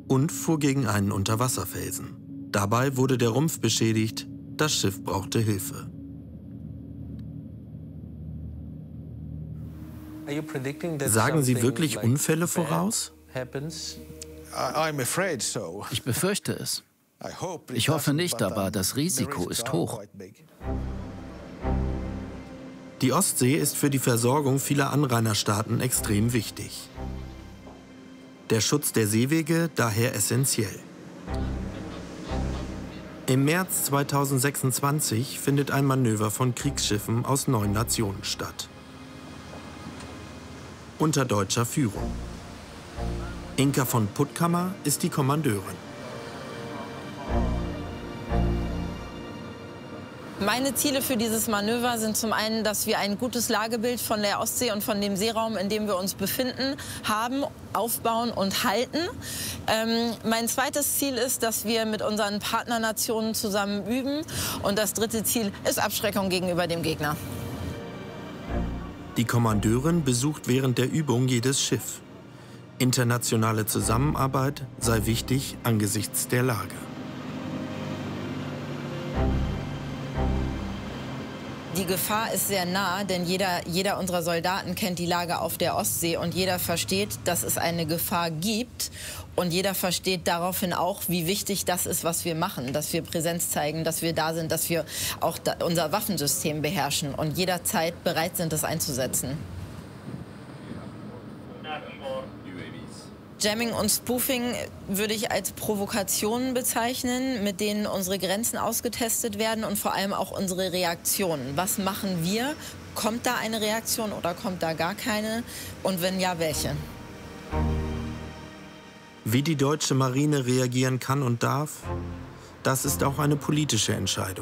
und fuhr gegen einen Unterwasserfelsen. Dabei wurde der Rumpf beschädigt, das Schiff brauchte Hilfe. Sagen Sie wirklich Unfälle voraus? Ich befürchte es. Ich hoffe nicht, aber das Risiko ist hoch. Die Ostsee ist für die Versorgung vieler Anrainerstaaten extrem wichtig. Der Schutz der Seewege daher essentiell. Im März 2026 findet ein Manöver von Kriegsschiffen aus 9 Nationen statt. Unter deutscher Führung. Inka von Puttkammer ist die Kommandeurin. Meine Ziele für dieses Manöver sind zum einen, dass wir ein gutes Lagebild von der Ostsee und von dem Seeraum, in dem wir uns befinden, haben, aufbauen und halten. Mein zweites Ziel ist, dass wir mit unseren Partnernationen zusammen üben. Und das dritte Ziel ist Abschreckung gegenüber dem Gegner. Die Kommandeurin besucht während der Übung jedes Schiff. Internationale Zusammenarbeit sei wichtig angesichts der Lage. Die Gefahr ist sehr nah, denn jeder unserer Soldaten kennt die Lage auf der Ostsee und jeder versteht, dass es eine Gefahr gibt. Und jeder versteht daraufhin auch, wie wichtig das ist, was wir machen, dass wir Präsenz zeigen, dass wir da sind, dass wir auch unser Waffensystem beherrschen und jederzeit bereit sind, es einzusetzen. Jamming und Spoofing würde ich als Provokationen bezeichnen, mit denen unsere Grenzen ausgetestet werden und vor allem auch unsere Reaktionen. Was machen wir? Kommt da eine Reaktion oder kommt da gar keine? Und wenn ja, welche? Wie die deutsche Marine reagieren kann und darf, das ist auch eine politische Entscheidung.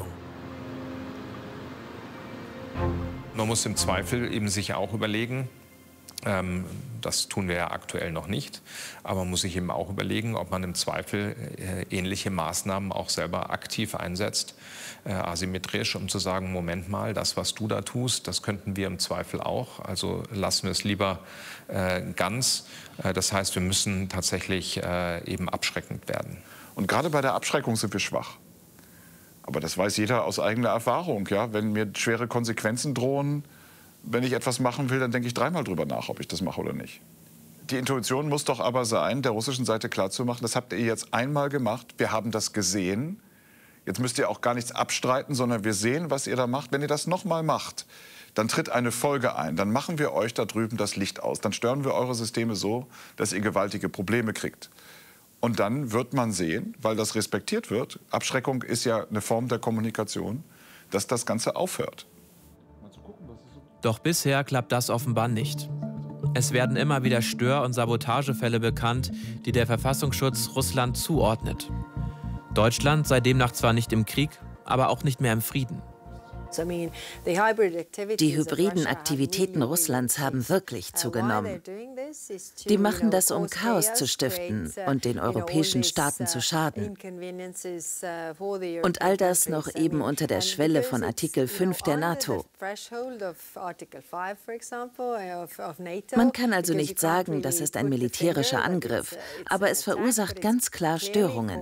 Man muss im Zweifel eben sich auch überlegen, das tun wir ja aktuell noch nicht, aber man muss sich eben auch überlegen, ob man im Zweifel ähnliche Maßnahmen auch selber aktiv einsetzt, asymmetrisch, um zu sagen, Moment mal, das, was du da tust, das könnten wir im Zweifel auch, also lassen wir es lieber ganz. Das heißt, wir müssen tatsächlich eben abschreckend werden. Und gerade bei der Abschreckung sind wir schwach. Aber das weiß jeder aus eigener Erfahrung. Ja? Wenn mir schwere Konsequenzen drohen, wenn ich etwas machen will, dann denke ich dreimal drüber nach, ob ich das mache oder nicht. Die Intuition muss doch aber sein, der russischen Seite klarzumachen, das habt ihr jetzt einmal gemacht, wir haben das gesehen. Jetzt müsst ihr auch gar nichts abstreiten, sondern wir sehen, was ihr da macht. Wenn ihr das nochmal macht, dann tritt eine Folge ein. Dann machen wir euch da drüben das Licht aus. Dann stören wir eure Systeme so, dass ihr gewaltige Probleme kriegt. Und dann wird man sehen, weil das respektiert wird, Abschreckung ist ja eine Form der Kommunikation, dass das Ganze aufhört. Doch bisher klappt das offenbar nicht. Es werden immer wieder Stör- und Sabotagefälle bekannt, die der Verfassungsschutz Russland zuordnet. Deutschland sei demnach zwar nicht im Krieg, aber auch nicht mehr im Frieden. Die hybriden Aktivitäten Russlands haben wirklich zugenommen. Die machen das, um Chaos zu stiften und den europäischen Staaten zu schaden. Und all das noch eben unter der Schwelle von Artikel 5 der NATO. Man kann also nicht sagen, das ist ein militärischer Angriff, aber es verursacht ganz klar Störungen.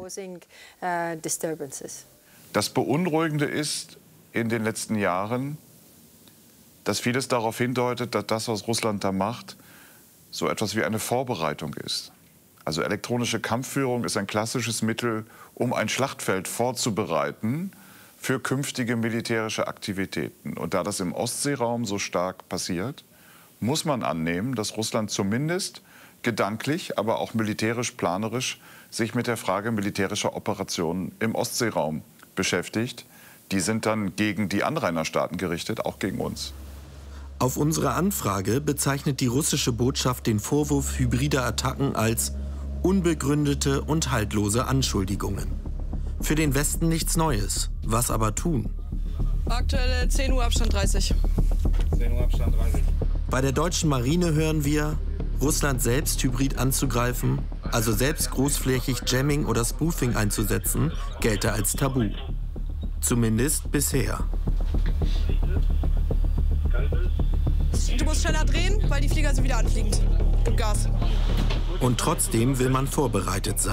Das Beunruhigende ist, in den letzten Jahren, dass vieles darauf hindeutet, dass das, was Russland da macht, so etwas wie eine Vorbereitung ist. Also elektronische Kampfführung ist ein klassisches Mittel, um ein Schlachtfeld vorzubereiten für künftige militärische Aktivitäten. Und da das im Ostseeraum so stark passiert, muss man annehmen, dass Russland zumindest gedanklich, aber auch militärisch, planerisch sich mit der Frage militärischer Operationen im Ostseeraum beschäftigt. Die sind dann gegen die Anrainerstaaten gerichtet, auch gegen uns. Auf unsere Anfrage bezeichnet die russische Botschaft den Vorwurf hybrider Attacken als unbegründete und haltlose Anschuldigungen. Für den Westen nichts Neues. Was aber tun? Aktuell 10 Uhr Abstand 30. 10 Uhr Abstand 30. Bei der deutschen Marine hören wir, Russland selbst hybrid anzugreifen, also selbst großflächig Jamming oder Spoofing einzusetzen, gelte als Tabu. Zumindest bisher. Du musst schneller drehen, weil die Flieger sind wieder anfliegend. Gib Gas. Und trotzdem will man vorbereitet sein.